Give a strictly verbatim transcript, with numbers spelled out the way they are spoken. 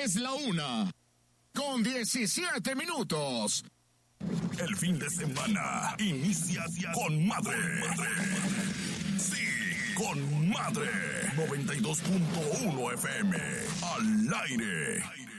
Es la una, con diecisiete minutos. El fin de semana inicia con madre. Con madre. Sí, con madre. noventa y dos punto uno F M. Al aire.